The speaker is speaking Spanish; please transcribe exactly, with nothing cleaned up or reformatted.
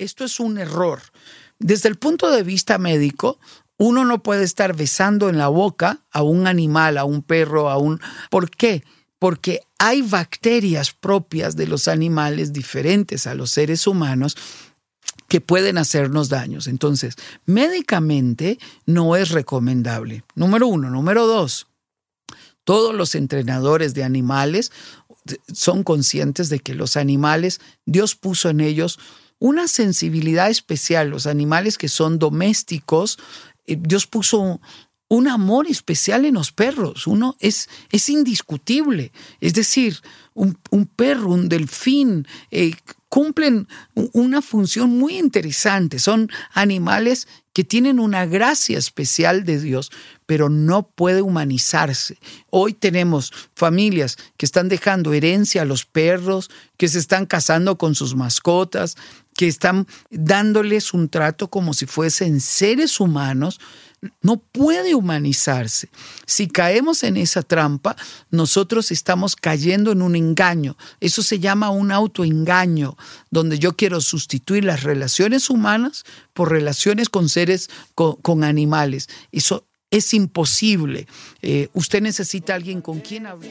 esto es un error. Desde el punto de vista médico, uno no puede estar besando en la boca a un animal, a un perro, a un... ¿Por qué? Porque hay bacterias propias de los animales diferentes a los seres humanos que pueden hacernos daños. Entonces, médicamente no es recomendable. Número uno. Número dos, todos los entrenadores de animales son conscientes de que los animales, Dios puso en ellos una sensibilidad especial. Los animales que son domésticos, Dios puso un amor especial en los perros. Uno es, es indiscutible. Es decir, un, un perro, un delfín, eh, cumplen una función muy interesante. Son animales que tienen una gracia especial de Dios, pero no puede humanizarse. Hoy tenemos familias que están dejando herencia a los perros, que se están casando con sus mascotas, que están dándoles un trato como si fuesen seres humanos. No puede humanizarse. Si caemos en esa trampa, nosotros estamos cayendo en un engaño. Eso se llama un autoengaño, donde yo quiero sustituir las relaciones humanas por relaciones con seres, con, con animales. Eso es imposible. Eh, usted necesita a alguien con quien hablar.